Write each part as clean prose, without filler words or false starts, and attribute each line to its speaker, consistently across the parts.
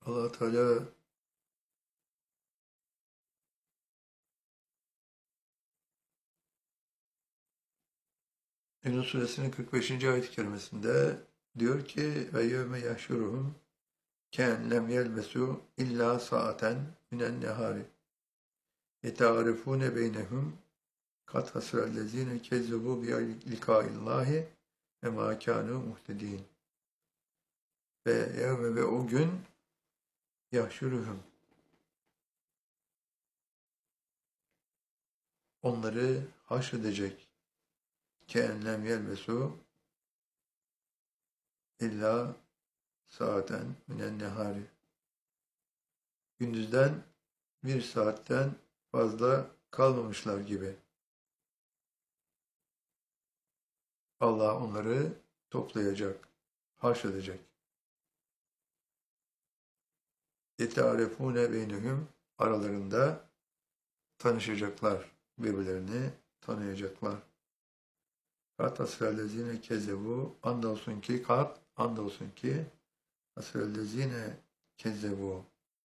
Speaker 1: Allah Teala Yunus Suresinin 45. ayet-i kerimesinde diyor ki ve yevme yahşuruhum ken lem yelbesu illa saaten minen nehari yeta'arifune beynehum kat hasrellezine kezzebu bi likaillahi ve ma kanu muhtedin. Ve yevme ve o gün yahşuruhum onları haşredecek. Keenlem yelbesu illa saaten minen nehari. Gündüzden bir saatten fazla kalmamışlar gibi. Allah onları toplayacak, haşredecek. Yetearefune beynehum aralarında tanışacaklar, birbirlerini tanıyacaklar. Kat asrellezine kezzebu andolsun ki asrellezine kezzebu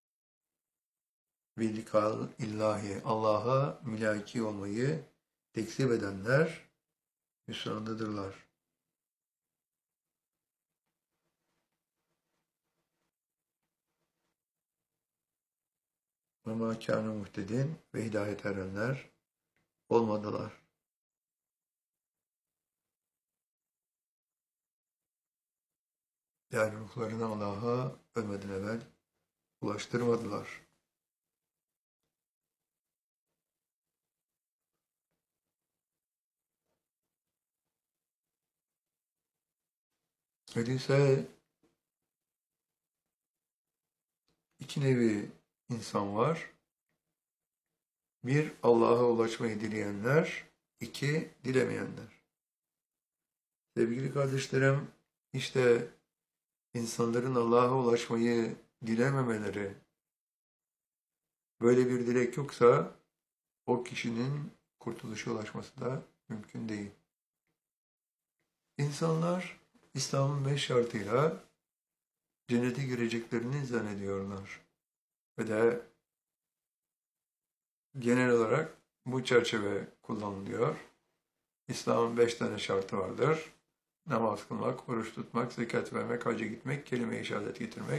Speaker 1: bilikal illahi Allah'a mülaki olmayı tekzip edenler hüsrandadırlar. Ve mâ kânu muhtedin ve hidayet erenler olmadılar. Yani ruhlarını Allah'a ölmeden evvel ulaştırmadılar. Öyleyse iki nevi insan var. Bir, Allah'a ulaşmayı dileyenler, iki, dilemeyenler. Sevgili kardeşlerim, işte insanların Allah'a ulaşmayı dilememeleri, böyle bir dilek yoksa o kişinin kurtuluşa ulaşması da mümkün değil. İnsanlar İslam'ın 5 şartıyla cennete gireceklerini zannediyorlar. Ve de genel olarak bu çerçeve kullanılıyor. İslam'ın 5 tane şartı vardır. Namaz kılmak, oruç tutmak, zekat vermek, hacca gitmek, kelime-i şehadet getirmek.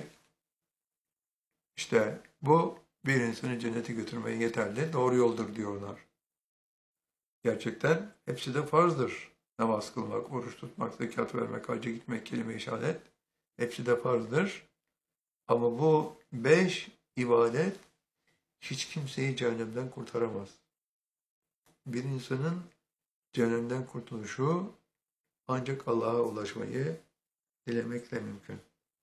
Speaker 1: İşte bu bir insanı cennete götürmeye yeterli, doğru yoldur diyorlar. Gerçekten hepsi de farzdır. Namaz kılmak, oruç tutmak, zekat vermek, hacca gitmek, kelime-i şehadet hepsi de farzdır. Ama bu 5 ibadet hiç kimseyi cehennemden kurtaramaz. Bir insanın cehennemden kurtuluşu ancak Allah'a ulaşmayı dilemekle mümkün.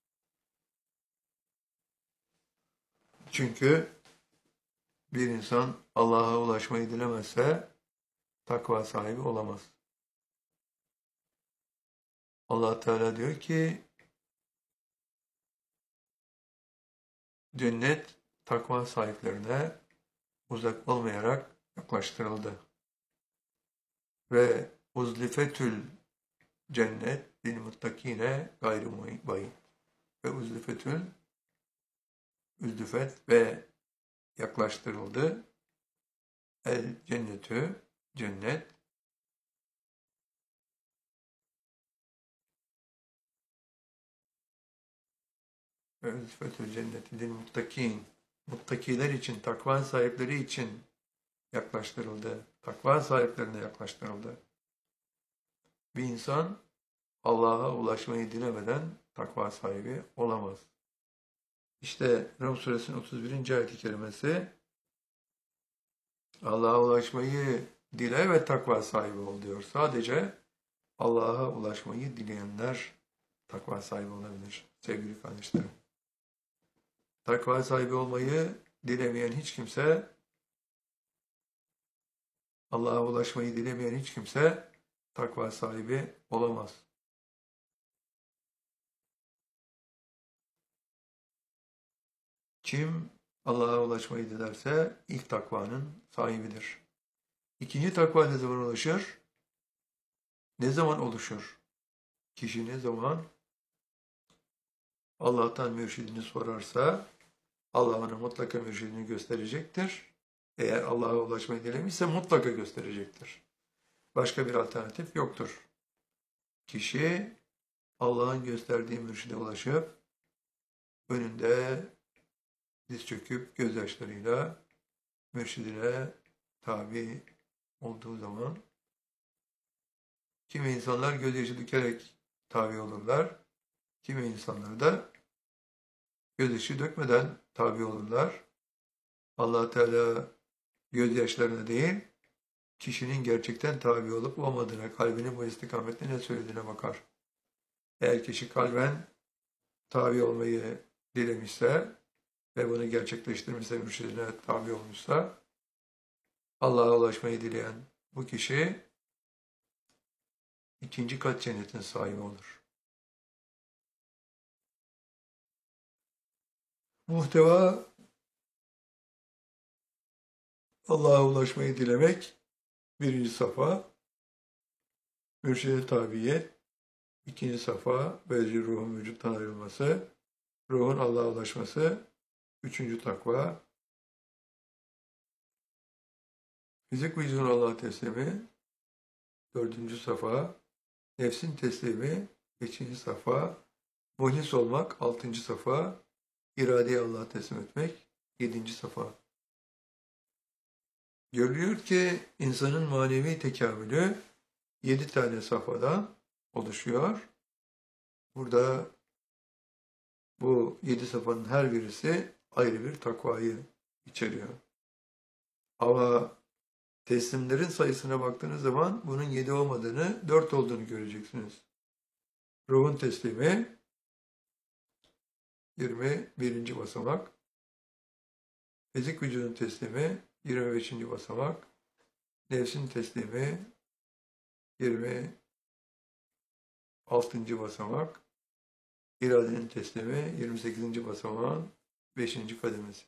Speaker 1: Çünkü bir insan Allah'a ulaşmayı dilemezse takva sahibi olamaz. Allah Teala diyor ki cennet takva sahiplerine uzak olmayarak yaklaştırıldı. Ve uzlifetül cennet lil muttakine gayrı muhibbayın. Ve üzdüfet ve yaklaştırıldı. El cennetü cennet ve üzdüfetül cenneti lil muttakin. Muttakiler için, takva sahipleri için yaklaştırıldı. Takva sahiplerine yaklaştırıldı. Bir insan Allah'a ulaşmayı dilemeden takva sahibi olamaz. İşte Rum Suresinin 31. ayet-i kerimesi Allah'a ulaşmayı dile ve takva sahibi ol diyor. Sadece Allah'a ulaşmayı dileyenler takva sahibi olabilir sevgili kardeşlerim. Takva sahibi olmayı dilemeyen hiç kimse, Allah'a ulaşmayı dilemeyen hiç kimse takva sahibi olamaz. Kim Allah'a ulaşmayı dilerse ilk takvanın sahibidir. İkinci takva ne zaman ulaşır? Ne zaman oluşur? Kişi ne zaman Allah'tan mürşidini sorarsa Allah ona mutlaka mürşidini gösterecektir. Eğer Allah'a ulaşmayı dilemişse mutlaka gösterecektir. Başka bir alternatif yoktur. Kişi Allah'ın gösterdiği mürşide ulaşıp önünde diz çöküp gözyaşlarıyla mürşidine tabi olduğu zaman kimi insanlar gözyaşı dökerek tabi olurlar. Kimi insanlar da gözyaşı dökmeden tabi olurlar. Allah Teala gözyaşlarına değil, kişinin gerçekten tabi olup olmadığına, kalbinin bu istikamette ne söylediğine bakar. Eğer kişi kalben tabi olmayı dilemişse ve bunu gerçekleştirmişse, mürşidine tabi olmuşsa, Allah'a ulaşmayı dileyen bu kişi ikinci kat cennetin sahibi olur. Muhteva Allah'a ulaşmayı dilemek birinci safa, mürşide tabiyet, ikinci safa, böylece ruhun vücuttan ayrılması, ruhun Allah'a ulaşması, üçüncü takva, fizik vücudun Allah'a teslimi, dördüncü safa, nefsin teslimi, beşinci safa, muhlis olmak, altıncı safa, iradeyi Allah'a teslim etmek, yedinci safa. Görülüyor ki insanın manevi tekamülü 7 tane safhadan oluşuyor. Burada bu 7 safhanın her birisi ayrı bir takvayı içeriyor. Ama teslimlerin sayısına baktığınız zaman bunun 7 olmadığını, 4 olduğunu göreceksiniz. Ruhun teslimi 21. basamak, fizik vücudun teslimi 25. basamak, nefsin teslimi 26. basamak, iradenin teslimi 28. basamağın 5. kademesi.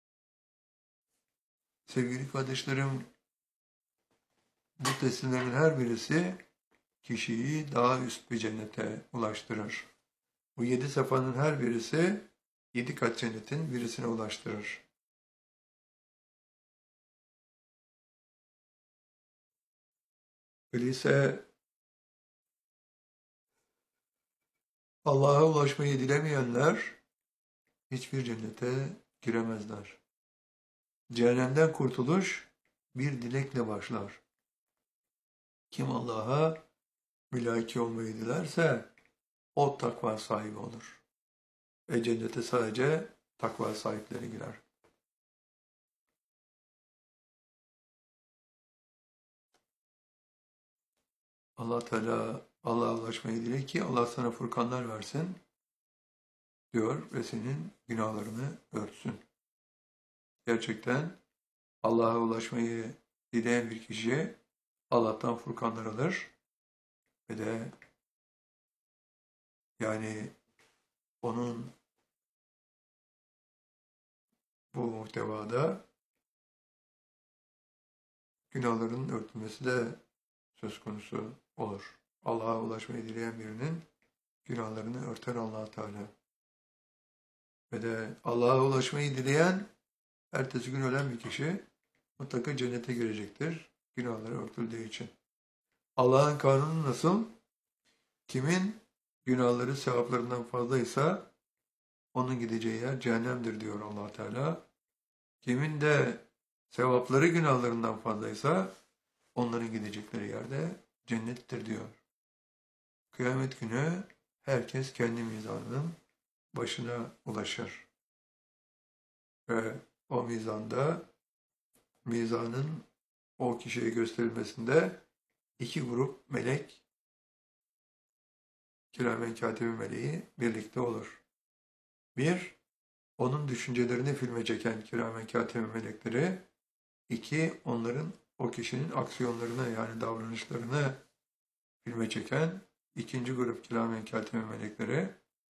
Speaker 1: Sevgili kardeşlerim, bu teslimlerin her birisi kişiyi daha üst bir cennete ulaştırır. Bu 7 safhanın her birisi 7 kat cennetin birisine ulaştırır. Öyleyse Allah'a ulaşmayı dilemeyenler hiçbir cennete giremezler. Cehennemden kurtuluş bir dilekle başlar. Kim Allah'a mülaki olmayı dilerse o takva sahibi olur. Ve cennete sadece takva sahipleri girer. Allah Teala Allah'a ulaşmayı dile ki Allah sana furkanlar versin diyor ve senin günahlarını örtsün. Gerçekten Allah'a ulaşmayı dileyen bir kişi Allah'tan furkanlar alır ve de yani onun bu muhtevada günahların örtülmesi de söz konusu olur. Allah'a ulaşmayı dileyen birinin günahlarını örter Allah Teala. Ve de Allah'a ulaşmayı dileyen ertesi gün ölen bir kişi mutlaka cennete girecektir. Günahları örtüldüğü için. Allah'ın kanunu nasıl? Kimin günahları sevaplarından fazlaysa onun gideceği yer cehennemdir diyor Allah Teala. Kimin de sevapları günahlarından fazlaysa onların gidecekleri yerde cennettir diyor. Kıyamet günü herkes kendi mizanının başına ulaşır. Ve o mizanda, mizanın o kişiye gösterilmesinde 2 grup melek, kiramen katibi meleği birlikte olur. Bir, onun düşüncelerini filme çeken kiramen katibi melekleri. 2, onların o kişinin aksiyonlarını yani davranışlarını filme çeken ikinci grup kiramen katibi melekleri.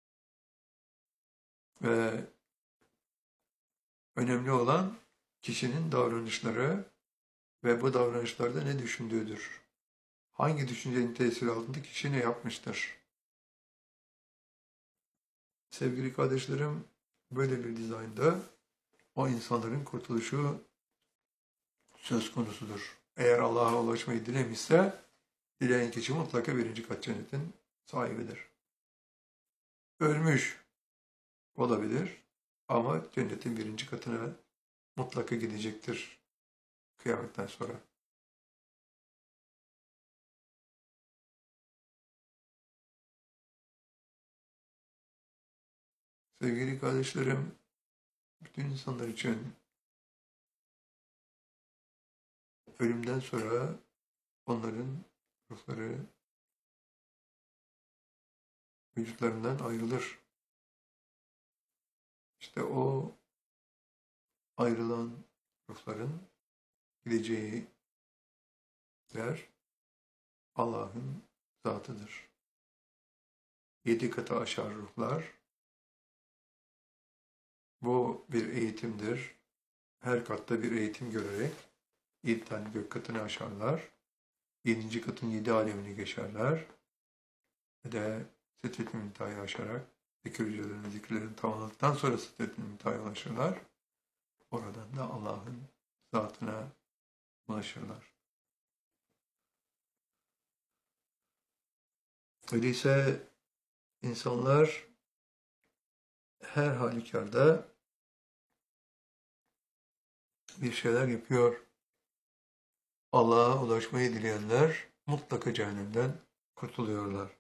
Speaker 1: Ve önemli olan kişinin davranışları ve bu davranışlarda ne düşündüğüdür. Hangi düşüncenin tesiri altında kişi ne yapmıştır? Sevgili kardeşlerim, böyle bir dizaynda o insanların kurtuluşu söz konusudur. Eğer Allah'a ulaşmayı dilemişse, dileyen kişi mutlaka birinci kat cennetin sahibidir. Ölmüş olabilir ama cennetin birinci katına mutlaka gidecektir kıyametten sonra. Sevgili kardeşlerim, bütün insanlar için ölümden sonra onların ruhları vücutlarından ayrılır. İşte o ayrılan ruhların gideceği yer Allah'ın zatıdır. 7 katı aşar ruhlar. Bu bir eğitimdir. Her katta bir eğitim görerek 7 tane gök katını aşarlar. 7. katın 7 alemini geçerler. Ve de Sidret-i Münteha'yı aşarak zikirlerini tamamladıktan sonra Sidret-i Münteha'ya ulaşırlar. Oradan da Allah'ın zatına ulaşırlar. Öyleyse insanlar her halükarda bir şeyler yapıyor. Allah'a ulaşmayı dileyenler mutlaka cehennemden kurtuluyorlar.